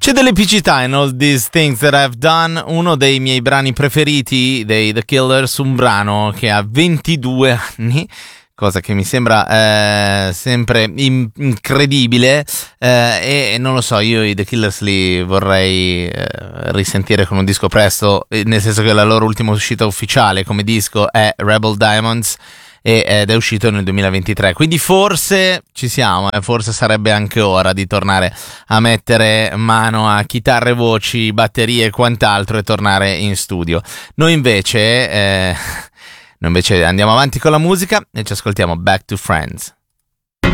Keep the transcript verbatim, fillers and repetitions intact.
C'è dell'epicità in All These Things That I've Done, uno dei miei brani preferiti dei The Killers, un brano che ha ventidue anni, cosa che mi sembra eh, sempre in- incredibile, eh, e non lo so, io i The Killers li vorrei eh, risentire con un disco presto, nel senso che la loro ultima uscita ufficiale come disco è Rebel Diamonds, ed è uscito nel duemilaventitré, quindi forse ci siamo, eh, forse sarebbe anche ora di tornare a mettere mano a chitarre, voci, batterie e quant'altro e tornare in studio. Noi invece, eh, noi invece andiamo avanti con la musica e ci ascoltiamo Back to Friends.